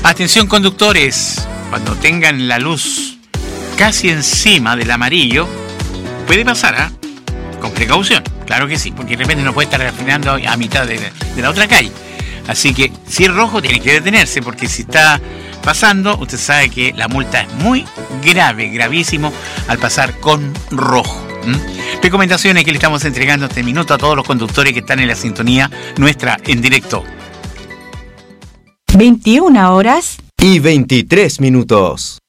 Atención conductores, cuando tengan la luz casi encima del amarillo, puede pasar, con precaución, claro que sí, porque de repente no puede estar frenando a mitad de la otra calle. Así que si es rojo tiene que detenerse, porque si está pasando, usted sabe que la multa es muy grave, gravísimo, al pasar con rojo. Recomendaciones que le estamos entregando este minuto a todos los conductores que están en la sintonía nuestra en directo. 21 horas y 23 minutos.